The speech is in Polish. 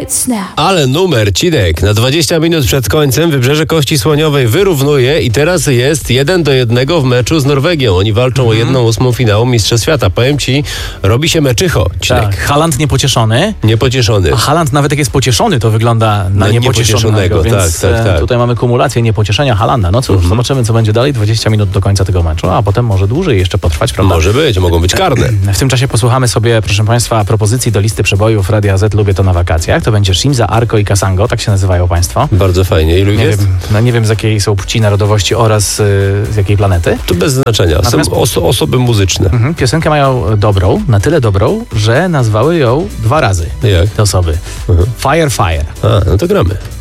Hit Snap. Ale numer, Cinek, na 20 minut przed końcem Wybrzeże Kości Słoniowej wyrównuje i teraz jest 1-1 w meczu z Norwegią. Oni walczą o 1/8 finału Mistrzostw Świata. Powiem ci, robi się meczycho, Cinek. Tak, Haaland niepocieszony. Niepocieszony. A Haaland nawet jak jest pocieszony, to wygląda na niepocieszonego, więc tak. tutaj mamy kumulację niepocieszenia Haalanda. No cóż, zobaczymy, co będzie dalej. 20 minut do końca tego meczu, a potem może dłużej jeszcze potrwać, prawda? Może być, mogą być karne. W tym czasie posłuchamy sobie, proszę Państwa, propozycji do listy przebojów Radia Z. Lubię to na wakacjach. To będzie Shimza, Arko i Kasango, tak się nazywają Państwo. Bardzo fajnie. Ilu ich Nie jest? wiem, nie wiem, z jakiej są płci, narodowości oraz z jakiej planety. To bez znaczenia. Natomiast Są osoby muzyczne. Piosenkę mają dobrą, na tyle dobrą, że nazwały ją 2 razy Jak? te osoby. Fire. A, no to gramy.